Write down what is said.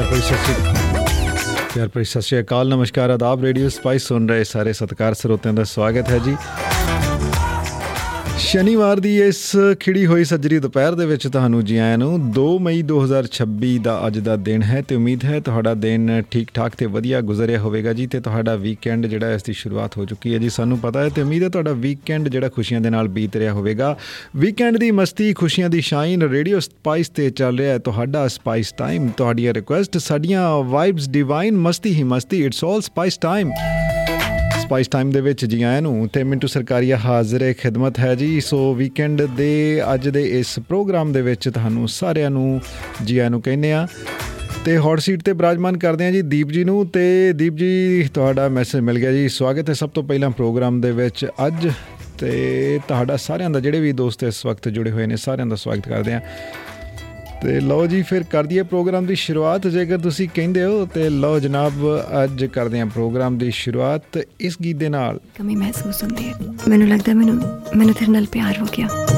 प्यार भरी सत श्री अकाल, नमस्कार, आदाब। रेडियो स्पाइस सुन रहे सारे सत्कार ਸਰੋਤਿਆਂ ਦਾ ਸਵਾਗਤ ਹੈ ਜੀ। ਸ਼ਨੀਵਾਰ ਦੀ ਇਸ ਖਿੜੀ ਹੋਈ ਸੱਜਰੀ ਦੁਪਹਿਰ ਦੇ ਵਿੱਚ ਤੁਹਾਨੂੰ ਜੀ ਆਇਆਂ ਨੂੰ। 2 ਮਈ 2026 ਦਾ ਅੱਜ ਦਾ ਦਿਨ ਹੈ ਅਤੇ ਉਮੀਦ ਹੈ ਤੁਹਾਡਾ ਦਿਨ ਠੀਕ ਠਾਕ ਅਤੇ ਵਧੀਆ ਗੁਜ਼ਰਿਆ ਹੋਵੇਗਾ ਜੀ। ਅਤੇ ਤੁਹਾਡਾ ਵੀਕਐਂਡ ਜਿਹੜਾ ਇਸ ਦੀ ਸ਼ੁਰੂਆਤ ਹੋ ਚੁੱਕੀ ਹੈ ਜੀ, ਸਾਨੂੰ ਪਤਾ ਹੈ। ਅਤੇ ਉਮੀਦ ਹੈ ਤੁਹਾਡਾ ਵੀਕਐਂਡ ਜਿਹੜਾ ਖੁਸ਼ੀਆਂ ਦੇ ਨਾਲ ਬੀਤ ਰਿਹਾ ਹੋਵੇਗਾ। ਵੀਕਐਂਡ ਦੀ ਮਸਤੀ, ਖੁਸ਼ੀਆਂ ਦੀ ਸ਼ਾਈਨ ਰੇਡੀਓ ਸਪਾਈਸ 'ਤੇ ਚੱਲ ਰਿਹਾ ਹੈ ਤੁਹਾਡਾ ਸਪਾਈਸ ਟਾਈਮ। ਤੁਹਾਡੀਆਂ ਰਿਕੁਐਸਟ, ਸਾਡੀਆਂ ਵਾਈਬਸ ਡਿਵਾਈਨ, ਮਸਤੀ ਹੀ ਮਸਤੀ। It's all spice time. Spice time ਦੇ ਵਿੱਚ ਜੀ ਆਇਆਂ ਨੂੰ ਅਤੇ ਮਿੰਟੂ ਸਰਕਾਰੀਆ ਹਾਜ਼ਰ ਖਿਦਮਤ ਹੈ ਜੀ। ਸੋ ਵੀਕਐਂਡ ਦੇ ਅੱਜ ਦੇ ਇਸ ਪ੍ਰੋਗਰਾਮ ਦੇ ਵਿੱਚ ਤੁਹਾਨੂੰ ਸਾਰਿਆਂ ਨੂੰ ਜੀ ਆਇਆਂ ਨੂੰ ਕਹਿੰਦੇ ਹਾਂ। ਅਤੇ ਹੌਟ ਸੀਟ 'ਤੇ ਬਿਰਾਜਮਾਨ ਕਰਦੇ ਹਾਂ ਜੀ ਦੀਪ ਜੀ ਨੂੰ। ਅਤੇ ਦੀਪ ਜੀ, ਤੁਹਾਡਾ ਮੈਸੇਜ ਮਿਲ ਗਿਆ ਜੀ, ਸਵਾਗਤ ਹੈ ਸਭ ਤੋਂ ਪਹਿਲਾਂ ਪ੍ਰੋਗਰਾਮ ਦੇ ਵਿੱਚ ਅੱਜ। ਅਤੇ ਤੁਹਾਡਾ ਸਾਰਿਆਂ ਦਾ, ਜਿਹੜੇ ਵੀ ਦੋਸਤ ਇਸ ਵਕਤ ਜੁੜੇ ਹੋਏ ਨੇ, ਸਾਰਿਆਂ ਦਾ ਸਵਾਗਤ ਕਰਦੇ ਹਾਂ। ਅਤੇ ਲਓ ਜੀ, ਫਿਰ ਕਰ ਦਈਏ ਪ੍ਰੋਗਰਾਮ ਦੀ ਸ਼ੁਰੂਆਤ ਜੇਕਰ ਤੁਸੀਂ ਕਹਿੰਦੇ ਹੋ। ਅਤੇ ਲਓ ਜਨਾਬ, ਅੱਜ ਕਰਦੇ ਹਾਂ ਪ੍ਰੋਗਰਾਮ ਦੀ ਸ਼ੁਰੂਆਤ ਇਸ ਗੀਤ ਦੇ ਨਾਲ। ਕਮੀ ਮਹਿਸੂਸ ਹੁੰਦੀ ਹੈ, ਮੈਨੂੰ ਲੱਗਦਾ ਮੈਨੂੰ ਤੇਰੇ ਨਾਲ ਪਿਆਰ ਹੋ ਗਿਆ।